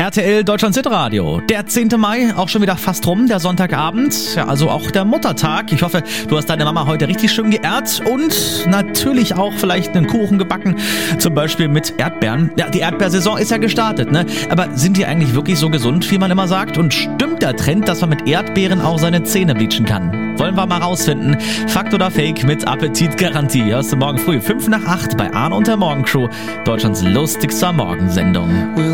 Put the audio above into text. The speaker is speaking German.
RTL Deutschlands Hitradio. Der 10. Mai, auch schon wieder fast rum, der Sonntagabend. Ja, also auch der Muttertag. Ich hoffe, du hast deine Mama heute richtig schön geehrt und natürlich auch vielleicht einen Kuchen gebacken. Zum Beispiel mit Erdbeeren. Ja, die Erdbeersaison ist ja gestartet, ne? Aber sind die eigentlich wirklich so gesund, wie man immer sagt? Und stimmt der Trend, dass man mit Erdbeeren auch seine Zähne bleachen kann? Wollen wir mal rausfinden. Fakt oder Fake mit Appetitgarantie. Hörst du morgen früh 7:55 bei Arne und der Morgencrew. Deutschlands lustigster Morgensendung.